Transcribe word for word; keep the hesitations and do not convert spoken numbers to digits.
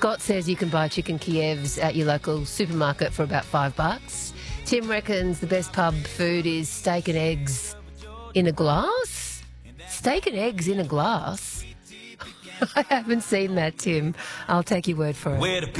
Scott says you can buy chicken Kievs at your local supermarket for about five bucks. Tim reckons the best pub food is steak and eggs in a glass. Steak and eggs in a glass? I haven't seen that, Tim. I'll take your word for it.